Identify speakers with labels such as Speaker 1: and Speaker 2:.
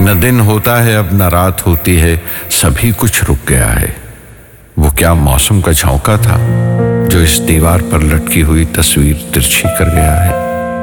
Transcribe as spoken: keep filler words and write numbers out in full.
Speaker 1: न दिन होता है अब न रात होती है, सभी कुछ रुक गया है। वो क्या मौसम का झोंका था जो इस दीवार पर लटकी हुई तस्वीर तिरछी कर गया है।